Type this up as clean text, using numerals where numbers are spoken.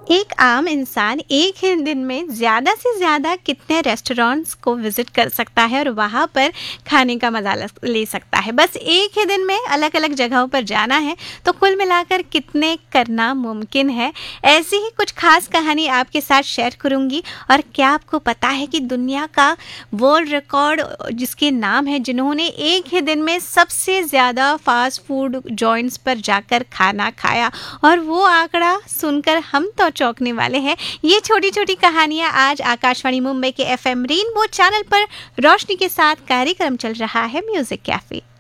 एक आम इंसान एक ही दिन में ज़्यादा से ज़्यादा कितने रेस्टोरेंट्स को विज़िट कर सकता है और वहाँ पर खाने का मज़ा ले सकता है? बस एक ही दिन में अलग-अलग जगहों पर जाना है, तो कुल मिलाकर कितने करना मुमकिन है? ऐसी ही कुछ ख़ास कहानी आपके साथ शेयर करूँगी। और क्या आपको पता है कि दुनिया का वर्ल्ड रिकॉर्ड जिसके नाम है, जिन्होंने एक ही दिन में सबसे ज़्यादा फ़ास्ट फूड जॉइंट्स पर जाकर खाना खाया, और वो आंकड़ा सुनकर हम तो चौंकने वाले हैं। ये छोटी-छोटी कहानियाँ आज आकाशवाणी मुंबई के एफएम रेनबो चैनल पर रोशनी के साथ कार्यक्रम चल रहा है म्यूजिक कैफे।